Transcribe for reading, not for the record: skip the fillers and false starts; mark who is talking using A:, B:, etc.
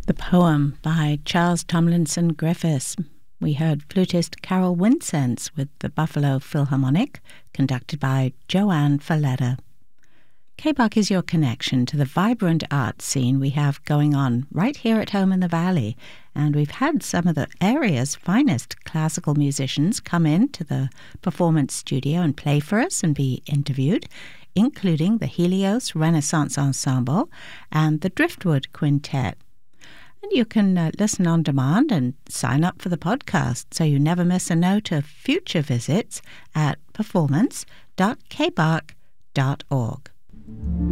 A: The poem by Charles Tomlinson Griffiths. We heard flutist Carol Wincense with the Buffalo Philharmonic, conducted by Joanne Falletta. KBUK is your connection to the vibrant art scene we have going on right here at home in the Valley, and we've had some of the area's finest classical musicians come in to the performance studio and play for us and be interviewed, including the Helios Renaissance Ensemble and the Driftwood Quintet. And you can listen on demand and sign up for the podcast so you never miss a note of future visits at performance.kbuck.org.